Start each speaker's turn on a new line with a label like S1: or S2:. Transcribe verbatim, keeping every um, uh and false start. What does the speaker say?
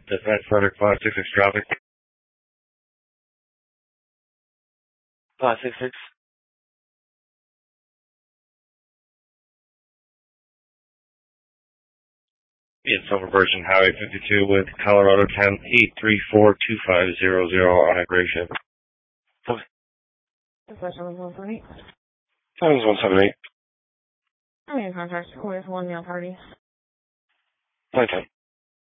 S1: Dispatch Frederick five six six traffic. five six six. It's over Virgin Highway fifty-two with Colorado ten eight three four two five zero zero on a gray ship.
S2: Dispatch one seven eight.
S1: Times one seven eight.
S2: I'm in contact with one male party.
S1: Nine ten.